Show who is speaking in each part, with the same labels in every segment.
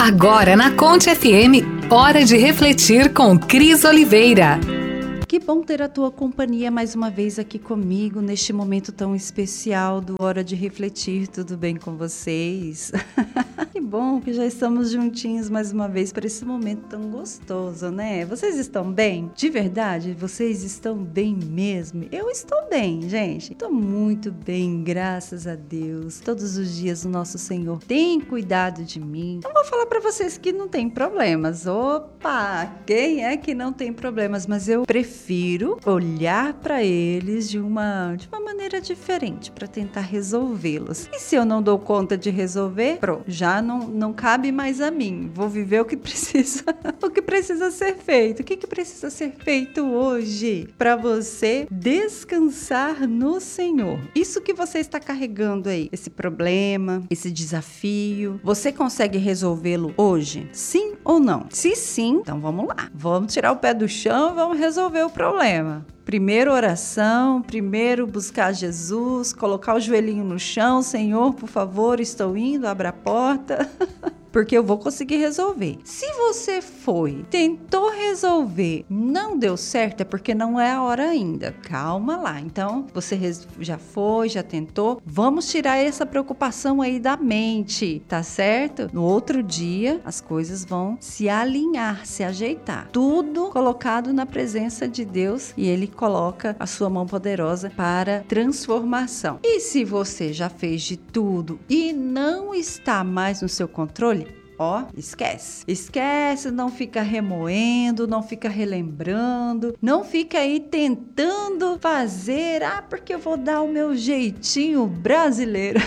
Speaker 1: Agora na Conte FM, hora de refletir com Cris Oliveira.
Speaker 2: Que bom ter a tua companhia mais uma vez aqui comigo neste momento tão especial do Hora de Refletir. Tudo bem com vocês? Que bom que já estamos juntinhos mais uma vez para esse momento tão gostoso, né? Vocês estão bem? De verdade, vocês estão bem mesmo? Eu estou bem, gente. Estou muito bem, graças a Deus. Todos os dias o nosso Senhor tem cuidado de mim. Não vou falar para vocês que não tem problemas. Opa, quem é que não tem problemas? Mas eu prefiro olhar para eles de uma maneira diferente para tentar resolvê-los. E se eu não dou conta de resolver, pronto, já não cabe mais a mim. Vou viver o que precisa, o que precisa ser feito. O que precisa ser feito hoje para você descansar no Senhor? Isso que você está carregando aí, esse problema, esse desafio, você consegue resolvê-lo hoje? Sim ou não? Se sim, então vamos lá. Vamos tirar o pé do chão e vamos resolver o problema. Primeiro oração, primeiro buscar Jesus, colocar o joelhinho no chão. Senhor, por favor, estou indo, abra a porta. Porque eu vou conseguir resolver. Se você tentou resolver, não deu certo, é porque não é a hora ainda. Calma lá. Então, você já tentou. Vamos tirar essa preocupação aí da mente, tá certo? No outro dia, as coisas vão se alinhar, se ajeitar. Tudo colocado na presença de Deus e Ele coloca a sua mão poderosa para transformação. E se você já fez de tudo e não está mais no seu controle, esquece, não fica remoendo, não fica relembrando, não fica aí tentando fazer, porque eu vou dar o meu jeitinho brasileiro.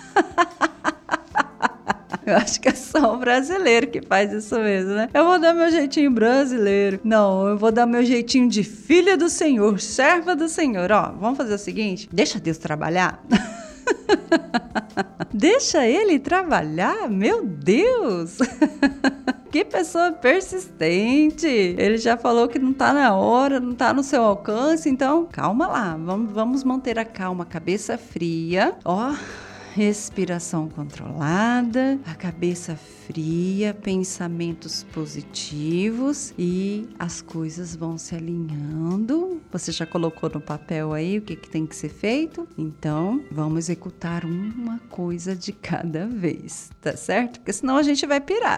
Speaker 2: Eu acho que é só o brasileiro que faz isso mesmo, né? Eu vou dar meu jeitinho brasileiro. Não, eu vou dar meu jeitinho de filha do Senhor, serva do Senhor. Vamos fazer o seguinte, deixa Deus trabalhar. Deixa Ele trabalhar? Meu Deus! Que pessoa persistente! Ele já falou que não tá na hora, não tá no seu alcance, então calma lá, vamos manter a calma, cabeça fria, respiração controlada, a cabeça fria, pensamentos positivos e as coisas vão se alinhando. Você já colocou no papel aí o que tem que ser feito? Então, vamos executar uma coisa de cada vez, tá certo? Porque senão a gente vai pirar.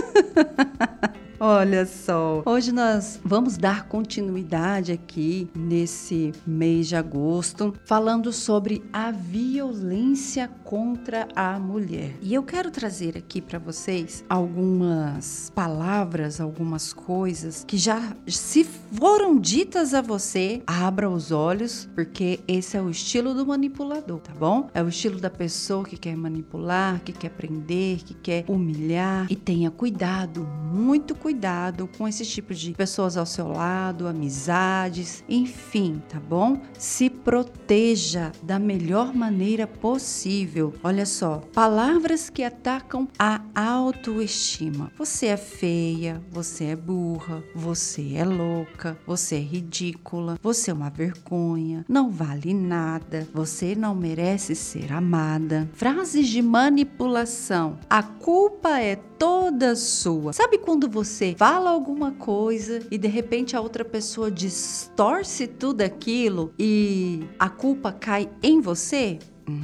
Speaker 2: Olha só, hoje nós vamos dar continuidade aqui nesse mês de agosto, falando sobre a violência contra a mulher. E eu quero trazer aqui para vocês algumas palavras, algumas coisas que já se foram ditas a você, abra os olhos, porque esse é o estilo do manipulador, tá bom? É o estilo da pessoa que quer manipular, que quer prender, que quer humilhar. E tenha cuidado, muito cuidado com esse tipo de pessoas ao seu lado, amizades, enfim, tá bom? Se proteja da melhor maneira possível. Olha só, palavras que atacam a autoestima. Você é feia, você é burra, você é louca, você é ridícula, você é uma vergonha, não vale nada, você não merece ser amada. Frases de manipulação. A culpa é toda sua. Sabe quando você fala alguma coisa e de repente a outra pessoa distorce tudo aquilo e a culpa cai em você?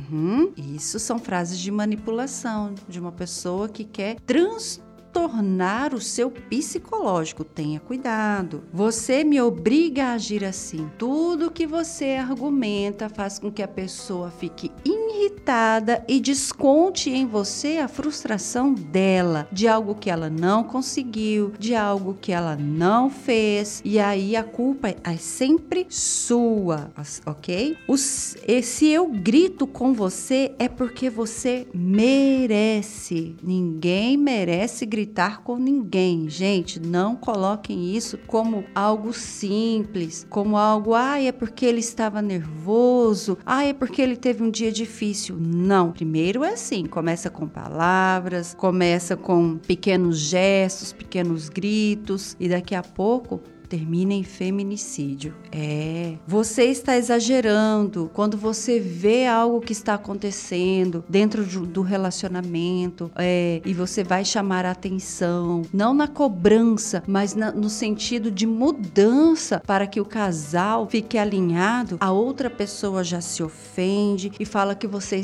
Speaker 2: Isso são frases de manipulação de uma pessoa que quer transtornar o seu psicológico. Tenha cuidado. Você me obriga a agir assim. Tudo que você argumenta faz com que a pessoa fique irritada e desconte em você a frustração dela, de algo que ela não conseguiu, de algo que ela não fez, e aí a culpa é sempre sua, ok? Se eu grito com você é porque você merece. Ninguém merece gritar com ninguém. Gente, não coloquem isso como algo simples, como algo, é porque ele estava nervoso, é porque ele teve um dia difícil. Não. Primeiro é assim, começa com palavras, começa com pequenos gestos, pequenos gritos e daqui a pouco termina em feminicídio. Você está exagerando quando você vê algo que está acontecendo dentro do relacionamento, e você vai chamar a atenção, não na cobrança, mas no sentido de mudança para que o casal fique alinhado. A outra pessoa já se ofende e fala que você